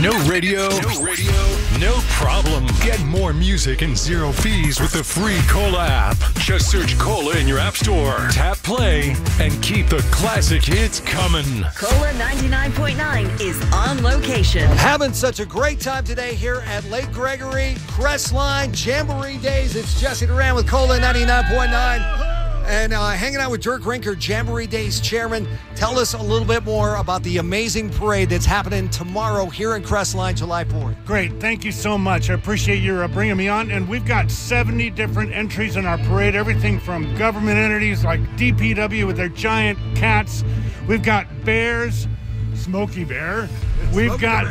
No radio? No radio? No problem. Get more music and zero fees with the free Cola app. Just search Cola in your app store, tap play, and keep the classic hits coming. Cola 99.9 is on location. Having such a great time today here at Lake Gregory Crestline Jamboree Days. It's Jesse Duran with Cola 99.9. And hanging out with Dirk Rinker, Jamboree Days chairman. Tell us a little bit more about the amazing parade that's happening tomorrow here in Crestline, July 4th. Great. Thank you so much. I appreciate your bringing me on. And we've got 70 different entries in our parade, everything from government entities like DPW with their giant cats. We've got bears, Smokey Bear. We've got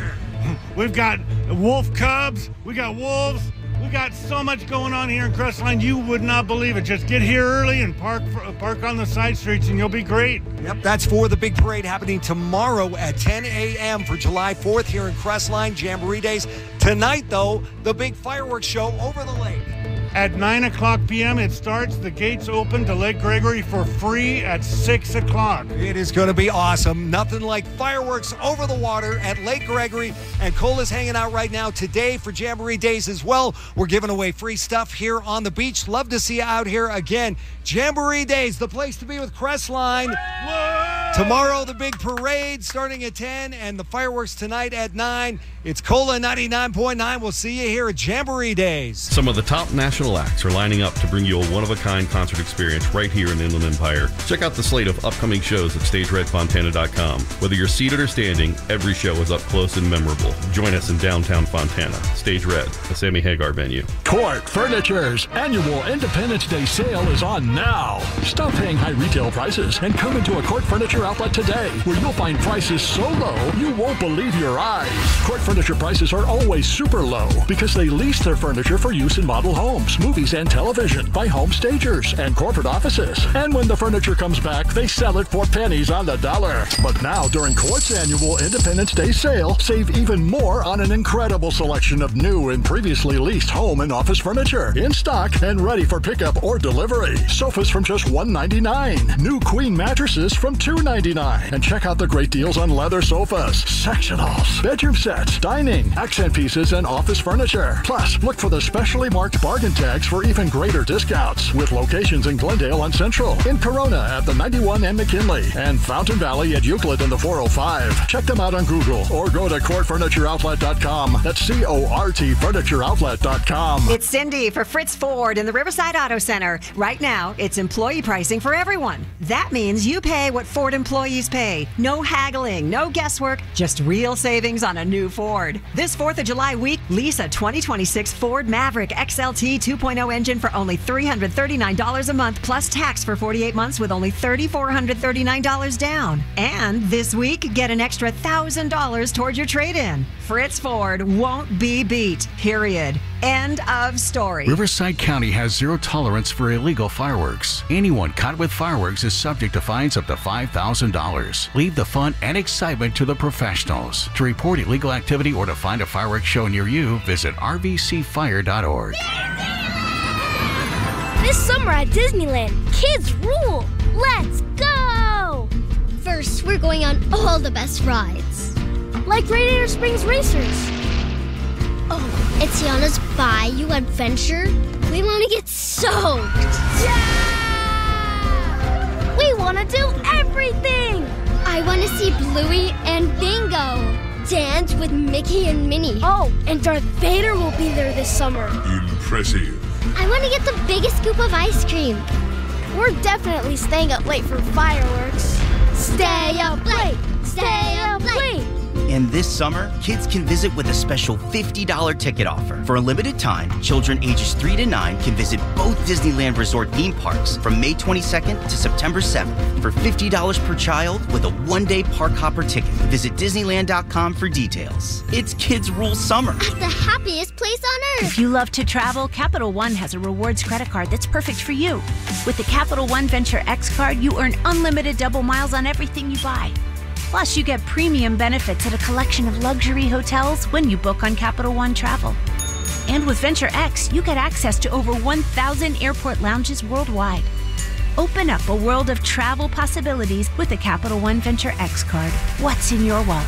wolf cubs. We got wolves. We got so much going on here in Crestline, you would not believe it. Just get here early and park on the side streets, and you'll be great. Yep, that's for the big parade happening tomorrow at 10 a.m. for July 4th here in Crestline, Jamboree Days. Tonight, though, the big fireworks show over the lake. At 9 o'clock p.m. it starts. The gates open to Lake Gregory for free at 6 o'clock. It is going to be awesome. Nothing like fireworks over the water at Lake Gregory. And Cola's hanging out right now today for Jamboree Days as well. We're giving away free stuff here on the beach. Love to see you out here again. Jamboree Days, the place to be with Crestline. Tomorrow, the big parade starting at 10 and the fireworks tonight at 9. It's Cola 99.9. We'll see you here at Jamboree Days. Some of the top national acts are lining up to bring you a one-of-a-kind concert experience right here in the Inland Empire. Check out the slate of upcoming shows at StageRedFontana.com. Whether you're seated or standing, every show is up close and memorable. Join us in downtown Fontana. Stage Red, the Sammy Hagar venue. Court Furniture's annual Independence Day sale is on now. Stop paying high retail prices and come into a Court Furniture outlet today where you'll find prices so low you won't believe your eyes. Court Furniture prices are always super low because they lease their furniture for use in model homes, movies, and television by home stagers and corporate offices. And when the furniture comes back, they sell it for pennies on the dollar. But now, during Court's annual Independence Day sale, save even more on an incredible selection of new and previously leased home and office furniture in stock and ready for pickup or delivery. Sofas from just $199. New queen mattresses from $299. And check out the great deals on leather sofas, sectionals, bedroom sets, dining, accent pieces, and office furniture. Plus, look for the specially marked bargain tags for even greater discounts with locations in Glendale on Central, in Corona at the 91 and McKinley, and Fountain Valley at Euclid and the 405. Check them out on Google or go to CourtFurnitureOutlet.com. That's CORT FurnitureOutlet.com. It's Cindy for Fritz Ford in the Riverside Auto Center. Right now, it's employee pricing for everyone. That means you pay what Ford employees pay. No haggling, no guesswork, just real savings on a new Ford. This 4th of July week, lease a 2026 Ford Maverick XLT 2.0 engine for only $339 a month plus tax for 48 months with only $3,439 down. And this week, get an extra $1,000 toward your trade-in. Fritz Ford won't be beat, period. End of story. Riverside County has zero tolerance for illegal fireworks. Anyone caught with fireworks is subject to fines up to $5,000. Leave the fun and excitement to the professionals. To report illegal activity or to find a fireworks show near you, visit rvcfire.org. This summer at Disneyland, kids rule! Let's go! First, we're going on all the best rides. Like Radiator Springs Racers. Oh, it's Tiana's Bayou Adventure. We want to get soaked. Yeah! We want to do everything! I want to see Bluey and Bingo. Dance with Mickey and Minnie. Oh, and Darth Vader will be there this summer. Impressive. I want to get the biggest scoop of ice cream. We're definitely staying up late for fireworks. Stay up late! Stay up late! And this summer, kids can visit with a special $50 ticket offer. For a limited time, children ages 3 to 9 can visit both Disneyland Resort theme parks from May 22nd to September 7th for $50 per child with a one-day park hopper ticket. Visit Disneyland.com for details. It's Kids Rule Summer. At the happiest place on earth. If you love to travel, Capital One has a rewards credit card that's perfect for you. With the Capital One Venture X card, you earn unlimited double miles on everything you buy. Plus, you get premium benefits at a collection of luxury hotels when you book on Capital One Travel. And with Venture X, you get access to over 1,000 airport lounges worldwide. Open up a world of travel possibilities with the Capital One Venture X card. What's in your wallet?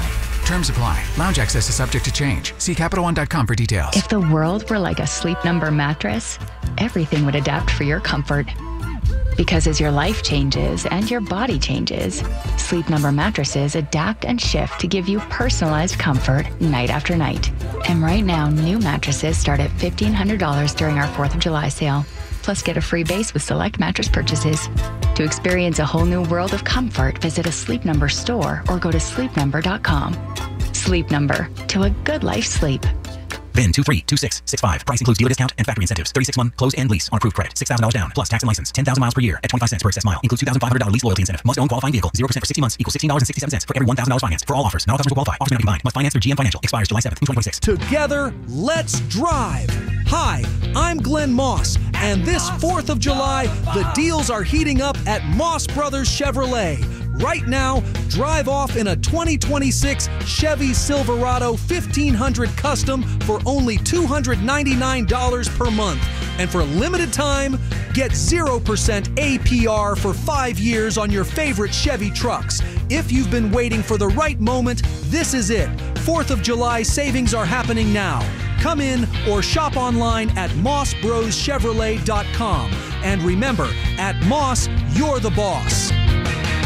Terms apply. Lounge access is subject to change. See CapitalOne.com for details. If the world were like a Sleep Number mattress, everything would adapt for your comfort. Because as your life changes and your body changes, Sleep Number mattresses adapt and shift to give you personalized comfort night after night. And right now, new mattresses start at $1,500 during our 4th of July sale. Plus, get a free base with select mattress purchases. To experience a whole new world of comfort, visit a Sleep Number store or go to sleepnumber.com. Sleep Number, to a good life sleep. VIN 232665. Price includes dealer discount and factory incentives. 36-month closed-end lease on approved credit. $6,000 down, plus tax and license. 10,000 miles per year at 25 cents per excess mile. Includes $2,500 lease loyalty incentive. Must own qualifying vehicle. 0% for 60 months equals $16.67 for every $1,000 finance. For all offers. Not all customers will qualify. Offers may not be combined. Must finance through GM Financial. Expires July 7th, 2026. Together, let's drive. Hi, I'm Glenn Moss, and this 4th of July, the deals are heating up at Moss Brothers Chevrolet. Right now, drive off in a 2026 Chevy Silverado 1500 Custom for only $299 per month. And for a limited time, get 0% APR for 5 years on your favorite Chevy trucks. If you've been waiting for the right moment, this is it. 4th of July savings are happening now. Come in or shop online at mossbroschevrolet.com. And remember, at Moss, you're the boss.